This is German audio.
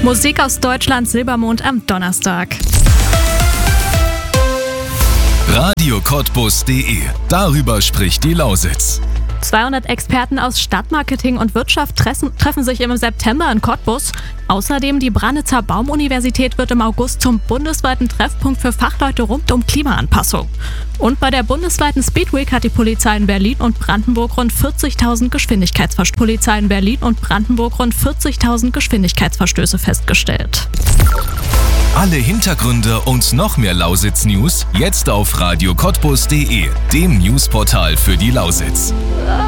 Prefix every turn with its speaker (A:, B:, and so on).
A: Musik aus Deutschland, Silbermond am Donnerstag.
B: Radio-Cottbus.de. Darüber spricht die Lausitz.
A: 200 Experten aus Stadtmarketing und Wirtschaft treffen sich im September in Cottbus. Außerdem die Branditzer Baum-Universität wird im August zum bundesweiten Treffpunkt für Fachleute rund um Klimaanpassung. Und bei der bundesweiten Speedweek hat die Polizei in Berlin und Brandenburg rund 40.000 Geschwindigkeitsverstöße festgestellt.
B: Alle Hintergründe und noch mehr Lausitz-News jetzt auf Radio-Cottbus.de, dem Newsportal für die Lausitz.